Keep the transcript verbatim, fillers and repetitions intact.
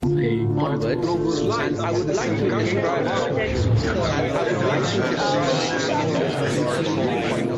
onwards, and I would like to describe. I would like to describe